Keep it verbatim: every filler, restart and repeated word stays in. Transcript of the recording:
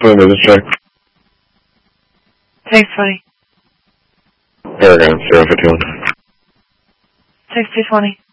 doing business check. Thanks, buddy. Paragon zero fifty one. Six two twenty.